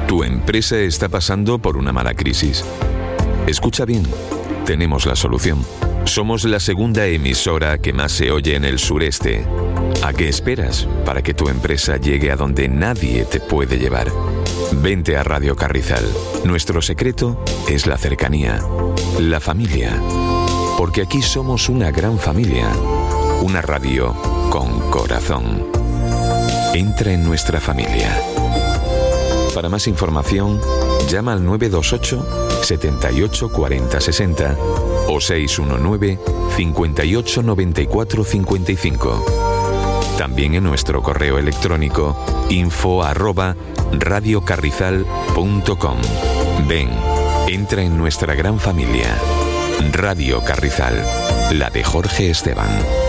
Tu empresa está pasando por una mala crisis. Escucha bien, tenemos la solución. Somos la segunda emisora que más se oye en el sureste. ¿A qué esperas para que tu empresa llegue a donde nadie te puede llevar? Vente a Radio Carrizal. Nuestro secreto es la cercanía, la familia. Porque aquí somos una gran familia. Una radio con corazón. Entra en nuestra familia. Para más información, llama al 928 78 40 60 o 619 58 94 55. También en nuestro correo electrónico info@radiocarrizal.com. Ven, entra en nuestra gran familia. Radio Carrizal, la de Jorge Esteban.